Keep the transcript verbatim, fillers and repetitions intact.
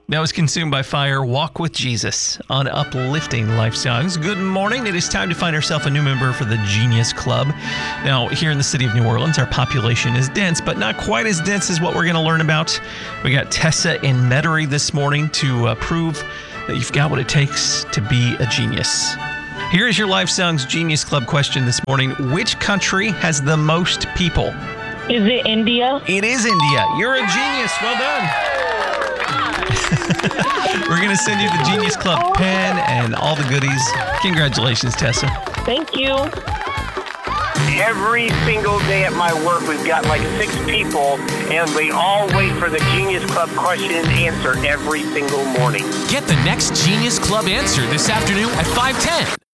That was Consumed by Fire, Walk with Jesus on Uplifting Life Songs. Good morning. It is time to find ourselves a new member for the Genius Club. Now, here in the city of New Orleans, our population is dense, but not quite as dense as what we're going to learn about. We got Tessa in Metairie this morning to uh, prove that you've got what it takes to be a genius. Here is your Life Songs Genius Club question this morning. Which country has the most people? Is it India? It is India. You're a genius. Well done. We're going to send you the Genius Club pen and all the goodies. Congratulations, Tessa. Thank you. Every single day at my work, we've got like six people, and we all wait for the Genius Club question and answer every single morning. Get the next Genius Club answer this afternoon at five ten.